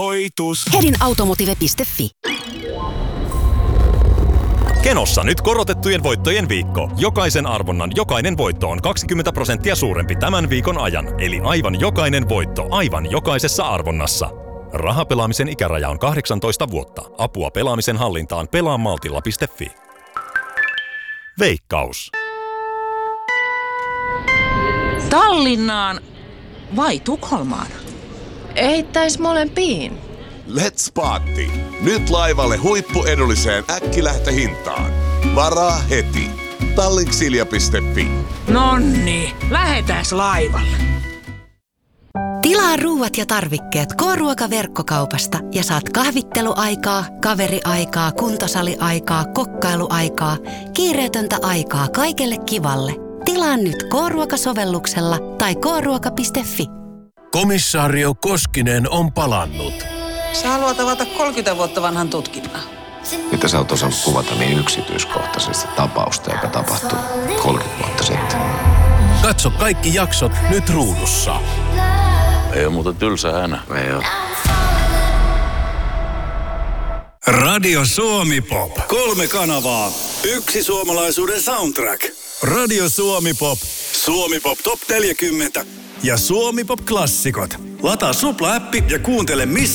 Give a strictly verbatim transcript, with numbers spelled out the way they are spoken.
Hoitus. hedin automotive piste fi. Kenossa nyt korotettujen voittojen viikko. Jokaisen arvonnan jokainen voitto on kaksikymmentä prosenttia suurempi tämän viikon ajan. Eli aivan jokainen voitto aivan jokaisessa arvonnassa. Rahapelaamisen ikäraja on kahdeksantoista vuotta. Apua pelaamisen hallintaan pelaa maltilla piste fi. Veikkaus. Tallinnaan vai Tukholmaan? Eittäis molempiin. Let's party! Nyt laivalle huippuedulliseen äkkilähtöhintaan. Varaa heti. Tallinksilja piste fi. Nonni, lähetäs laivalle. Tilaa ruuat ja tarvikkeet K-ruoka-verkkokaupasta ja saat kahvitteluaikaa, kaveriaikaa, kuntosaliaikaa, kokkailuaikaa, kiireetöntä aikaa kaikelle kivalle. Tilaa nyt K-ruoka-sovelluksella tai k ruoka piste fi. Komissaario Koskinen on palannut. Sä haluat avata kolmekymmentä vuotta vanhan tutkinnan. Että sä oot osannut kuvata niin yksityiskohtaisesti tapausta, joka tapahtui kolmekymmentä vuotta sitten. Katso kaikki jaksot nyt ruudussa. Ei oo muuten tylsä hänä. Ei oo. Radio Suomi Pop. Kolme kanavaa. Yksi suomalaisuuden soundtrack. Radio Suomi Pop. Suomi Pop Top neljäkymmentä. Ja Suomi Pop Klassikot. Lataa Supla-appi ja kuuntele missä